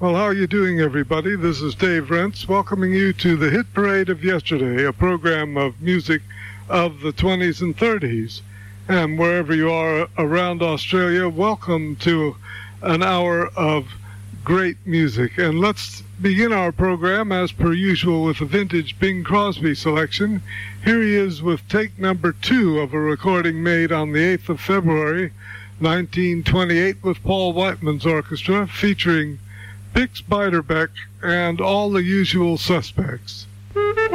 Well, how are you doing, everybody? This is Dave Rentz, welcoming you to the Hit Parade of Yesterday, a program of music of the 20s and 30s. And wherever you are around Australia, welcome to an hour of great music. And let's begin our program, as per usual, with a vintage Bing Crosby selection. Here he is with take number 2 of a recording made on the 8th of February, 1928, with Paul Whiteman's orchestra, featuring Bix Beiderbecke and all the usual suspects.